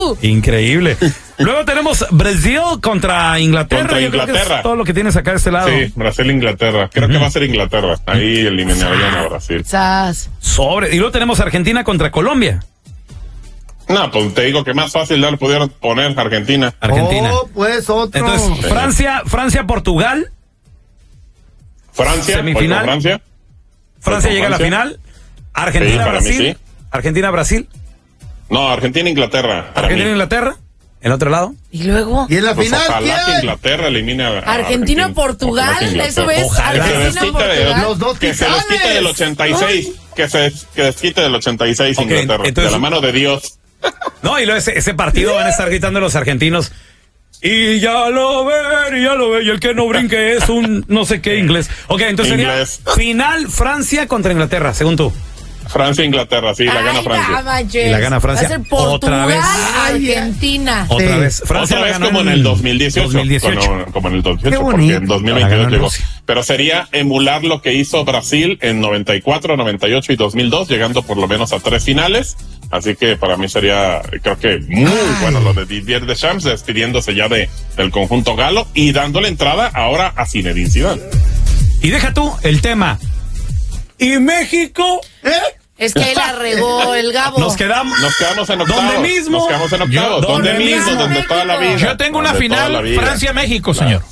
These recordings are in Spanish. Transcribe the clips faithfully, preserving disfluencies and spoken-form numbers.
Increíble. Luego tenemos Brasil contra Inglaterra. Contra Yo creo que Inglaterra. es todo lo que tienes acá de este lado. Sí, Brasil-Inglaterra. Creo Ujú. que va a ser Inglaterra. Ahí eliminarían a Brasil. Sas. Sobre. Y luego tenemos Argentina contra Colombia. No, pues te digo que más fácil dar pudieron poner Argentina. Argentina. Oh, pues otro. Entonces, Francia, Francia, Portugal. Francia, Semifinal. voy con Francia. Francia con llega a la Francia. final. Argentina, Sí, para mí Brasil. sí. Argentina, Brasil. No, Argentina-Inglaterra. para Argentina, mí. Inglaterra. El otro lado. Y luego, Y en la Pues final, ojalá que ¿quién? Inglaterra elimine a a Argentina, Argentina. Portugal, Ojalá que eso Inglaterra. es. Ojalá. Que se Argentina, desquite de, Portugal. Los dos que se desquite titanes. del ochenta y seis. Que se que desquite del ochenta y seis Ok, Inglaterra. entonces- de la mano de Dios. No, y luego ese, ese partido van a estar gritando los argentinos. Y ya lo ven, y ya lo ven. Y el que no brinque es un no sé qué inglés. Ok, entonces Inglés. sería final Francia contra Inglaterra, según tú. Francia-Inglaterra, sí, la gana Ay, Francia. no manches. Y la gana Francia Va a ser otra vez. Portugal, Argentina. Otra Sí. vez. Francia Otra la vez ganó como en el dos mil dieciocho. dos mil dieciocho. Como, como en el dos mil dieciocho, Qué porque bonito. en dos mil La ganó veintidós en llegó. Rusia. Pero sería emular lo que hizo Brasil en noventa y cuatro, noventa y ocho y dos mil dos, llegando por lo menos a tres finales. Así que para mí sería, creo que muy bueno lo de Didier Deschamps, despidiéndose ya de, del conjunto galo y dándole entrada ahora a Zinedine Zidane. Y deja tú el tema. Y México. ¿Eh? Es que ahí la regó el Gabo. Nos quedamos. Nos quedamos en octavos. ¿Dónde mismo? Nos quedamos en Yo- octavos. ¿dónde ¿Dónde mismo? mismo? Donde toda la vida. Yo tengo una Donde toda la final vida. Francia-México, señor.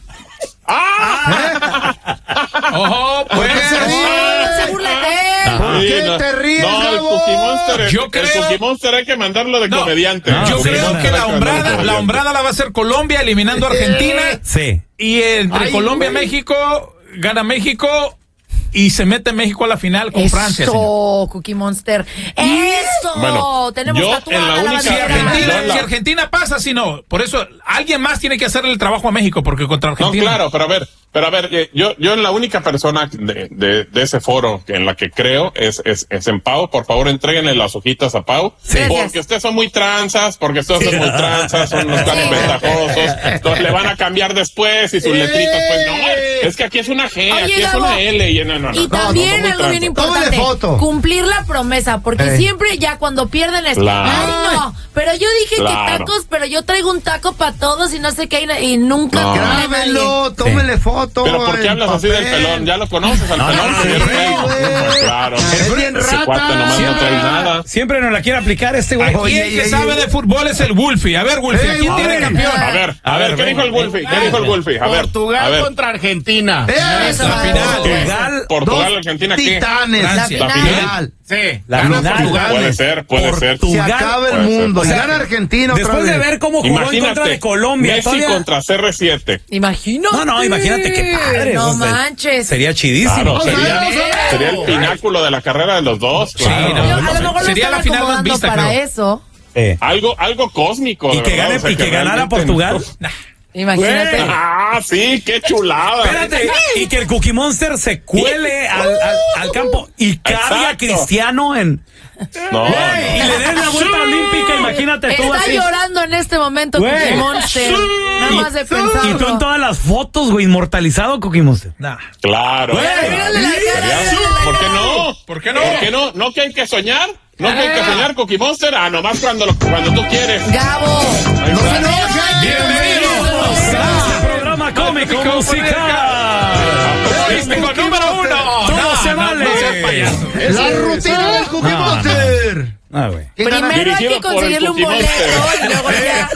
¡Ah! Ojo, ¿Por pues. qué se ríe? No se burlete. ¿Por Sí, qué no. te ríes, No, el Gabo? Cookie Monster, el, Yo el creo- Cookie Monster hay que mandarlo de No, comediante. no, Yo sí, creo no, que la no, hombrada, no, no, la no. hombrada la va a hacer Colombia eliminando a Argentina. Sí. Y entre Ay, Colombia y güey. México gana México y se mete México a la final con Francia, señor. Eso, Cookie Monster. Eso. Bueno, Tenemos yo tatuada en la única- Si bandera. Argentina, No, la- si Argentina pasa, si no. Por eso alguien más tiene que hacerle el trabajo a México, porque contra No, Argentina. claro, pero a ver, pero a ver, eh, yo, yo la única persona de, de, de ese foro en la que creo es, es, es en Pau. Por favor, entréguenle las hojitas a Pau. Sí. Porque ustedes son muy tranzas, porque ustedes son muy tranzas, son unos tan Sí. ventajosos. Entonces le van a cambiar después y sus letritas, pues no, es que aquí es una G, Oye, aquí es Gabo, una L. Y no, no, no, Y no, también no, son muy algo bien tranzas. importante, Tómale foto. cumplir la promesa, porque Ey. siempre ya cuando pierden es, Claro. ay no, pero yo dije Claro. que tacos, pero yo traigo un taco para todos y no sé qué, y, y nunca No. cumplen a alguien. Grábenlo, tómele foto. Pero ¿por qué en hablas así del papel. pelón? ¿Ya lo conoces al No, pelón? no, señor sí, Rey? güey. Claro. Es bien Ese rata. cuate nomás no Siempre, trae nada. siempre nos la quiere aplicar este güey. Aquí Oye, el que oye, sabe oye. de fútbol es el Wolfie. A ver, Wolfie, ¿a Ey, quién a tiene ver. campeón? A ver, a A ver, ver, ¿qué ven. dijo el Wolfie? ¿Qué dijo el Wolfie? A ver, a Portugal ver. contra Argentina. ¡Eh! Eso, La final. Portugal. Portugal, Dos Argentina, ¿qué? Titanes. Francia. La La final. final. Sí. La Gana final. Portugal. Puede ser, puede ser. Se Portugal. acaba el Puede ser. mundo. O Y sea, gana Argentina otra Después de vez. ver cómo jugó en contra Imagínate, de Colombia. Messi todavía- contra C R siete. Imagínate. No, no, imagínate qué padre. No o sea, manches. Sería chidísimo. Claro, Vamos a ver, sería, vamos a ver. sería el pináculo de la carrera de los dos. Sí, claro. no, Yo, no, a lo mejor lo sería están la final más acomodando vista, para creo. eso. Eh. Algo, algo cósmico. Y de que verdad, gane o sea, y que ganara realmente- Portugal. Nah. Imagínate. Güey. Ah, sí, qué chulada. Espérate, y que el Cookie Monster se cuele al, al, al campo y cargue a Exacto. Cristiano en. No, Güey, no. y le den la vuelta olímpica, imagínate tú Está así. llorando en este momento Güey. Cookie Monster. Nada más de Y tú en pensarlo. todas las fotos, güey, inmortalizado, Cookie Monster. Nah. Claro. Güey, mírale la Sería- cara, mírale la ¿Por qué cara. no? ¿Por qué no? ¿Por qué no? ¿No que hay que soñar? ¿No que hay que soñar, Cookie Monster? Ah, nomás cuando, lo- cuando tú quieres. Gabo. Ahí No se está. enojen. Bienvenidos a este programa cómico musical. Holístico número uno. Todo No, se no, vale. no seas payaso. La rutina del Cookie No, no. Monster. Ah, güey. ¿Quién gana? Primero hay Dirigido que por el conseguirle un Cookie boleto Monster. y luego ya.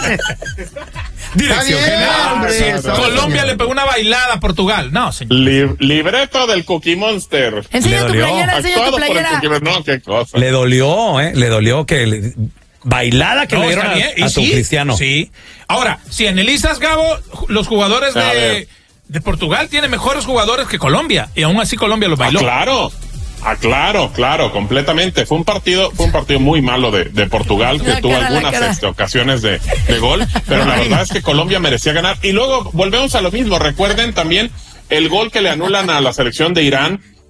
Dirección Está bien, general. hombre, está Colombia bien. le pegó una bailada a Portugal. No, señor. Li- libreto del Cookie Monster. Enseña Le tu dolió. playera, enseña tu Actuado por el playera. Cookie Monster. No, qué cosa. Le dolió, ¿eh? Le dolió que le- bailada que No, le dieron está a, bien. Y a tu sí, Cristiano. Sí. Ahora, si analizas, Gabo, los jugadores A de, ver. de Portugal tienen mejores jugadores que Colombia. Y aún así Colombia los Ah, bailó. claro. Ah, claro, claro, completamente. Fue un partido, fue un partido muy malo de, de Portugal, que La tuvo cara, la algunas cara. este, ocasiones de, de gol, pero la verdad es que Colombia merecía ganar. Y luego volvemos a lo mismo. Recuerden también el gol que le anulan a la selección de Irán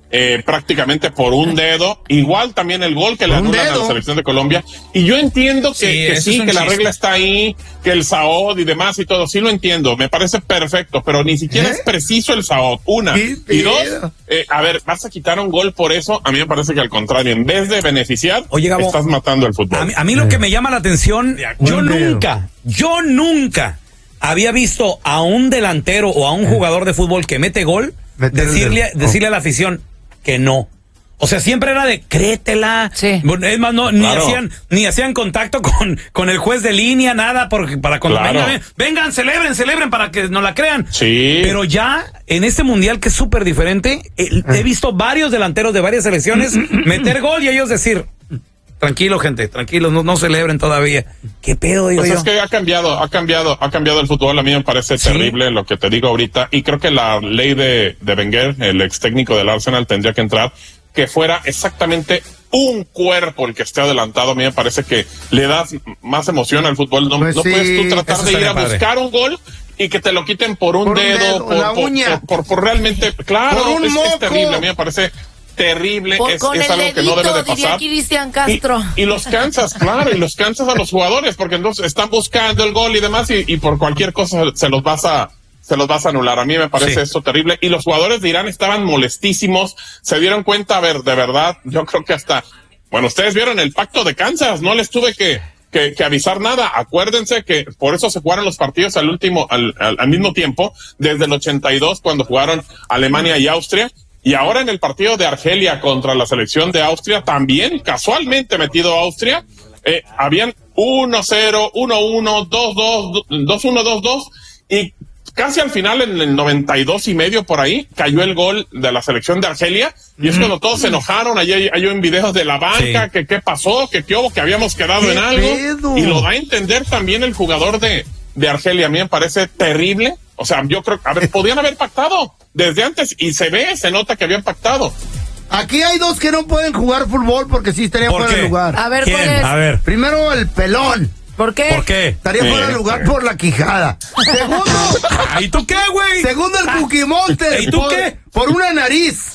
eh, prácticamente por un dedo. Igual también el gol que le anulan a la selección de Colombia. Y yo entiendo que Sí, que eso sí, es un que la chiste. regla está ahí, que el Saod y demás y todo, sí lo entiendo, me parece perfecto, pero ni siquiera ¿Eh? es preciso el Saod, una. ¿Qué Y dos, pedo? eh, a ver, vas a quitar un gol por eso, a mí me parece que al contrario, en vez de beneficiar, Oye, Gabo, estás matando el fútbol. A mí, a mí lo que me llama la atención, yo acuerdo. nunca, yo nunca había visto a un delantero o a un jugador de fútbol que mete gol Meter el decirle, dedo. decirle a la afición que no. O sea, siempre era de créetela. Sí. Bueno, es más, no, ni Claro. hacían, ni hacían contacto con, con el juez de línea, nada, porque para cuando Claro. vengan, vengan, celebren, celebren para que nos la crean. Sí. Pero ya en este mundial que es súper diferente, eh, he visto varios delanteros de varias selecciones meter gol y ellos decir, tranquilo, gente, tranquilos, no, no celebren todavía. ¿Qué pedo, digo Pues yo? es que ha cambiado, ha cambiado, ha cambiado el fútbol. A mí me parece Sí. terrible lo que te digo ahorita. Y creo que la ley de, de Wenger, el ex técnico del Arsenal, tendría que entrar, que fuera exactamente un cuerpo el que esté adelantado. A mí me parece que le das más emoción al fútbol. No, Pues no sí, puedes tú tratar eso de ir estaría a padre. buscar un gol y que te lo quiten por un Por un dedo, dedo, por, la por- uña. por- por- por realmente, claro, Por un es, es moco. terrible. A mí me parece terrible. Por- es con es el algo que no dedito, debe de diría pasar. Cristian Y, Castro. y los cansas, claro, y los cansas a los jugadores, porque entonces están buscando el gol y demás, y, y por cualquier cosa se los vas a, se los vas a anular. A mí me parece Sí. esto terrible. Y los jugadores de Irán estaban molestísimos, se dieron cuenta, a ver, de verdad, yo creo que hasta, bueno, ustedes vieron el pacto de Kansas, no les tuve que, que, que avisar nada. Acuérdense que por eso se jugaron los partidos al último, al, al, al mismo tiempo, desde el ochenta y dos, cuando jugaron Alemania y Austria. Y ahora en el partido de Argelia contra la selección de Austria, también casualmente metido Austria, eh, habían uno cero, uno uno, dos dos, dos uno, dos dos, y casi al final, en el noventa y dos y medio por ahí, cayó el gol de la selección de Argelia, y es cuando todos se enojaron. Allí hay, hay un video de la banca, Sí. que qué pasó, que qué hubo, que habíamos quedado ¿Qué en algo, pedo? y lo da a entender también el jugador de, de Argelia. A mí me parece terrible. O sea, yo creo, a ver, podían haber pactado desde antes, y se ve, se nota que habían pactado. Aquí hay dos que no pueden jugar fútbol porque sí estarían ¿Por fuera de qué? lugar. A ver, ¿Quién? ¿cuál es? A ver, Primero el pelón. ¿Por qué? ¿por qué? Estaría Sí, fuera de lugar por la quijada. Segundo, ¿Y tú qué, güey? segundo el Cookie Monster. ¿Y tú por, qué? Por una nariz.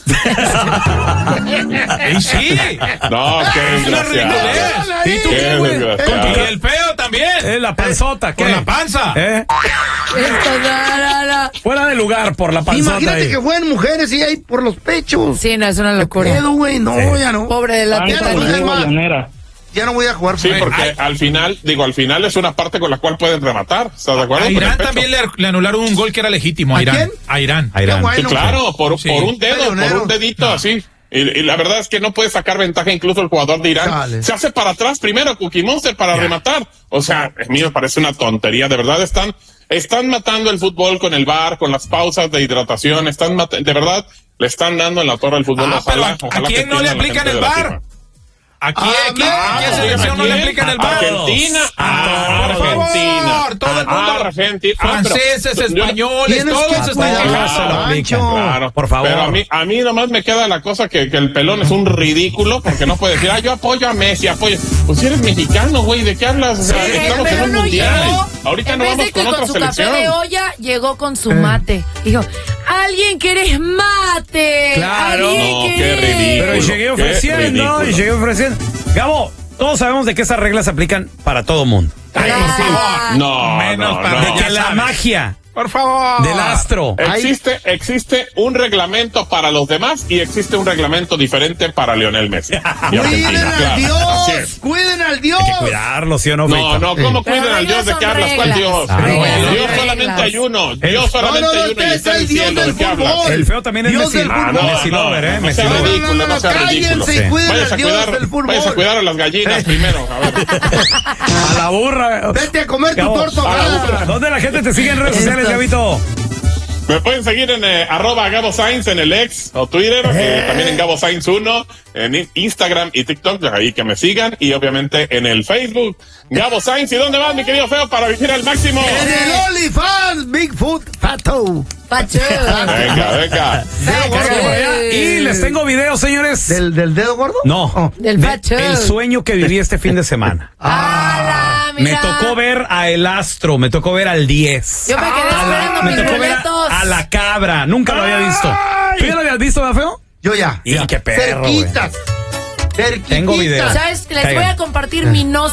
Y sí. No, qué una desgraciado. ridiculez. ¿Y tú Qué qué, güey? desgraciado. Y el feo también. Eh, la panzota, ¿qué? Con la panza. ¿Eh? Esto, la, la, la. Fuera de lugar por la panzota. Imagínate ahí. que jueguen mujeres y hay por los pechos. Sí, no, es una locura. Pedo, güey, no, Sí. ya no. Pobre de la Ya teta. no, es más, Llanera. ya no voy a jugar Sí, fútbol. porque al final, digo, al final es una parte con la cual pueden rematar. ¿Estás de acuerdo? A Con el Irán pecho. también le, le anularon un gol que era legítimo. A ¿A Irán. quién? A Irán. A Irán. Qué bueno. Sí, claro, por, Sí. por un dedo, Peleonero. por un dedito así. Y, y la verdad es que no puede sacar ventaja incluso el jugador de Irán. Chale. Se hace para atrás primero Cookie Monster para rematar. O sea, a mí me parece una tontería. De verdad están, están matando el fútbol con el V A R, con las pausas de hidratación. Están mat- de verdad le están dando en la torre al fútbol. Ah, pero Ojalá- ¿a ojalá quién que no le entienda la aplican gente el de la V A R? FIFA. ¿A quién, Ah, quién- no. a qué selección no le aplican el V A R? Argentina. Ah, por favor, Argentina. todo el mundo. Argentina. Ah, pero- Franceses, yo- españoles, Tienes todos que se están cuidar, quejando. se lo aplican. Pancho. Claro, Por favor. Pero a mí, a mí nomás me queda la cosa que, que el pelón es un ridículo, porque no puede decir, ah, yo apoyo a Messi, apoyo. Pues si eres mexicano, güey, ¿de qué hablas? O sea, Sí, estamos en pero un no mundial. llegó. Ahorita En no vez vamos de que con otra con su selección. café de olla, llegó con su mate. Dijo, ¿alguien quieres mate? Claro. ¿Alguien No, qué quiere?" ridículo. Pero llegué Qué ofreciendo, ridículo. y llegué ofreciendo. Gabo, todos sabemos de que esas reglas se aplican para todo mundo. Ay, por favor. No, Menos no, para no. De ya que la sabes. magia Por favor. del astro. Existe, existe un reglamento para los demás y existe un reglamento diferente para Lionel Messi. Y Cuiden Argentina, al claro. Así Dios, es. cuiden al Dios. Hay que cuidarlo, ¿sí o no, No, Feito? no, ¿cómo Pero cuiden al reglas Dios? ¿De qué son hablas? ¿Cuál reglas. Dios? Ah, Dios bueno. Reglas. solamente hay uno. Dios No, solamente no, no, hay uno. usted Y es está el Dios diciendo del de qué hablas. fútbol. El feo también es Dios Messi. del Ah, no, fútbol. Messi lover, ¿eh? No Messi sea lover. ridículo, No, no, no, no sea ridículo. cállense y cuiden Vayas al a Dios cuidar, del fútbol. vayas a cuidar a las gallinas primero. A ver. A la burra. Vete a comer tu Gabo, torta a la ahogada. burra. ¿dónde la gente te sigue en redes sociales, Gabito? Me pueden seguir en eh, arroba Gabo Sainz en el ex o Twitter, eh, también en Gabo Sainz uno, en i- Instagram y TikTok, ahí que me sigan, y obviamente en el Facebook, Gabo Sainz. ¿Y dónde vas, mi querido feo, para vivir al máximo? En el OnlyFans, Bigfoot, Fato. Pacho. Venga, venga. Dedo gordo. Por allá. Y les tengo videos, señores. ¿Del, del dedo gordo? No. Oh. Del de facho. el sueño que viví este fin de semana. ¡Hala, Me mira! tocó ver a El Astro, me tocó ver al diez. Yo me quedé A la- esperando me mis tocó ver a, boletos. a la cabra, nunca lo había visto. ¿Tú ya lo habías visto, ¿verdad, feo? Yo ya. Y qué perro, Cerquitas. Cerquitas. Tengo video. ¿Sabes? Les Caigan. voy a compartir mi no